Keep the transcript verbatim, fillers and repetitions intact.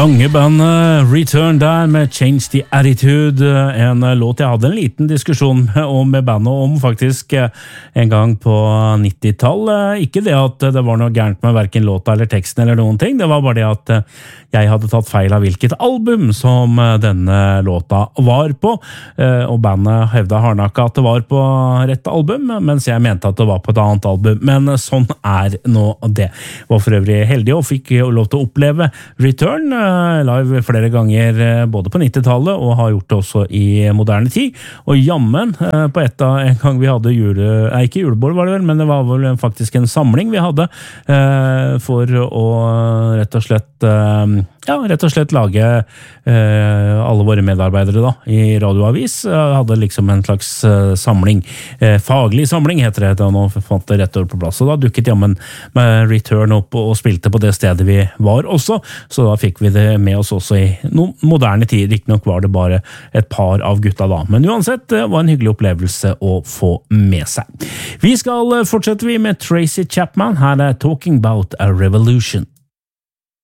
Stangebandet Return der med Change the Attitude, en låt jeg hadde en liten diskusjon om med bandet om faktisk en gang på nittitallet. Ikke det at det var noe gærent med hverken låta eller teksten eller noen ting, det var bare det at jeg hadde tatt feil av hvilket album som denne låta var på, og bandet hevda hardnakka at det var på rett album, mens jeg mente at det var på et annet album, men sånn er nå det. Jeg var for øvrig heldig og fikk lov til å oppleve Return live flere ganger både på nittitallet og har gjort det også i moderne tid, og jammen på et av en gang vi hadde jule, nei ikke julebord var det vel, men det var vel faktisk en samling vi hadde for å rett og slett ja, rett og slett lage eh, alle våre medarbeidere da, i radioavis, eh, hadde liksom en slags eh, samling, eh, faglig samling heter det, og nå fant det rett år på plass, og da dukket jammen med Return opp og spilte på det stedet vi var også, så da fikk vi det med oss også i no moderne tid, riktig nok var det bare et par av gutta da, men uansett, det var en hyggelig opplevelse å få med seg. Vi skal fortsette vi med Tracy Chapman, her er Talking About a Revolution.